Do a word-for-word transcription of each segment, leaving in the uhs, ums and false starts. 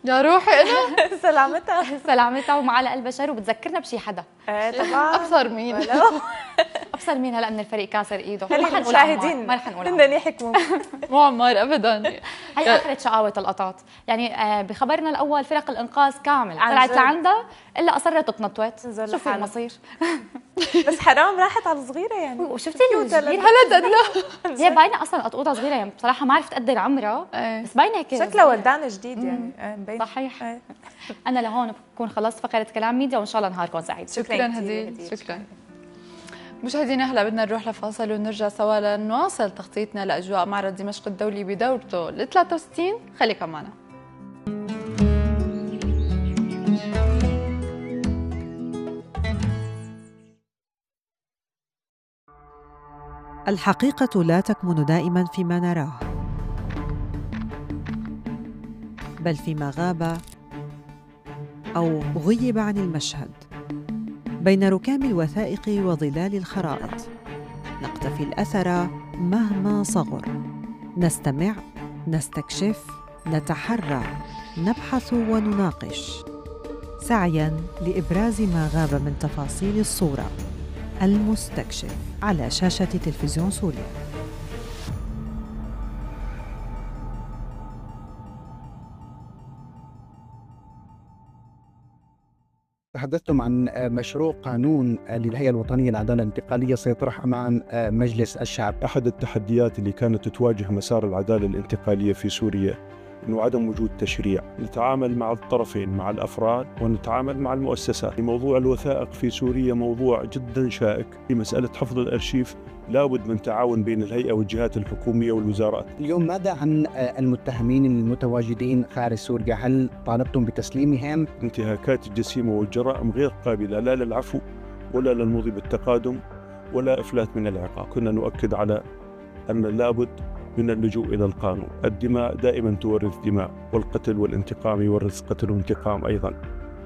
يا روحي انا سلامتها سلامتها ومعلق البشر وبتذكرنا بشي حدا. ايه طبعا. ابصر مين؟ ابصر مين هلا من الفريق كاسر ايده؟ ما رح نقول عمار، ما رح نقول بدنا يحكموا. مو عمار ابدا. هي اخرة شقاوة القطاط، يعني آه بخبرنا الاول فرق الانقاذ كامل طلعت لعندها الا اصرت تنطوت. شوفي المصير. بس حرام راحت على الصغيره يعني. وشفتي الصغيره هلا تقدر هي باينه اصلا قطوطه صغيره، يعني بصراحه ما عرفت قدر عمرها بس باينه هيك شكلها ولدان جديد يعني مبين. صحيح. انا لهون بكون خلصت فقره كلام ميديا وان شاء الله نهاركم سعيد. شكرا هديل. شكرا مشاهدينا. هلا بدنا نروح لفاصل ونرجع سوا لنواصل تغطيتنا لاجواء معرض دمشق الدولي بدورته ال ثلاثة وستين. خليكم معنا. الحقيقة لا تكمن دائما فيما نراه، بل فيما غاب أو غيب عن المشهد. بين ركام الوثائق وظلال الخرائط نقتفي الأثر مهما صغر، نستمع، نستكشف، نتحرى، نبحث ونناقش، سعياً لإبراز ما غاب من تفاصيل الصورة. المستكشف على شاشة تلفزيون سوريا. تحدثتم عن مشروع قانون للهيئة الوطنية للعدالة الانتقالية سيطرح أمام مجلس الشعب. أحد التحديات اللي كانت تواجه مسار العدالة الانتقالية في سوريا إنه عدم وجود تشريع. نتعامل مع الطرفين، مع الأفراد ونتعامل مع المؤسسات. موضوع الوثائق في سوريا موضوع جدا شائك. في مسألة حفظ الأرشيف لابد من تعاون بين الهيئة والجهات الحكومية والوزارات. اليوم ماذا عن المتهمين المتواجدين خارج سوريا؟ هل طالبتم بتسليمهم؟ انتهاكات الجسيمة والجرائم غير قابلة لا للعفو ولا للمضي بالتقادم ولا إفلات من العقاب. كنا نؤكد على أن لابد من اللجوء إلى القانون. الدماء دائما تورث دماء، والقتل والانتقام يورث قتل وانتقام أيضا.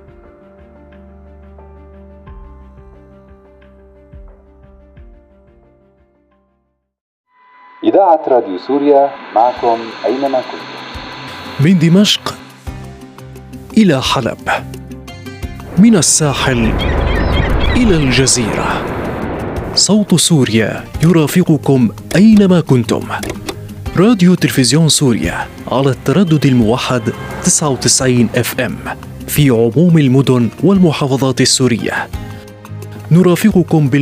إذاعة راديو سوريا معكم أينما كنتم. من دمشق إلى حلب، من الساحل إلى الجزيرة، صوت سوريا يرافقكم أينما كنتم. راديو تلفزيون سوريا على التردد الموحد تسعة وتسعين إف إم في عموم المدن والمحافظات السورية. نرافقكم بال